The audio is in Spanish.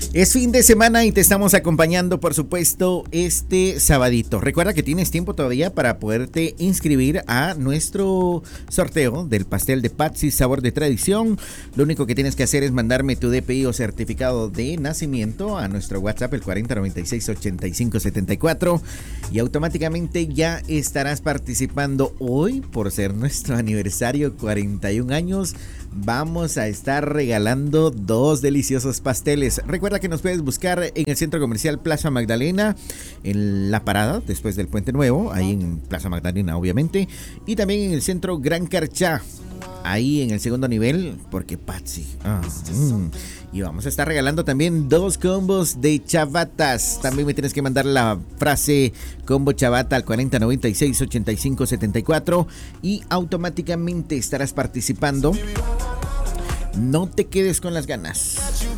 Es fin de semana y te estamos acompañando, por supuesto, este sabadito. Recuerda que tienes tiempo todavía para poderte inscribir a nuestro sorteo del pastel de Patsy Sabor de Tradición. Lo único que tienes que hacer es mandarme tu DPI o certificado de nacimiento a nuestro WhatsApp, el 4096-8574, y automáticamente ya estarás participando. Hoy, por ser nuestro aniversario, 41 años, vamos a estar regalando 2 deliciosos pasteles. Recuerda que nos puedes buscar en el Centro Comercial Plaza Magdalena, en la parada después del Puente Nuevo, ahí en Plaza Magdalena obviamente, y también en el Centro Gran Carchá, ahí en el segundo nivel, porque Patsy. Y vamos a estar regalando también 2 combos de chavatas. También me tienes que mandar la frase combo chavata al 4096-8574 y automáticamente estarás participando. No te quedes con las ganas.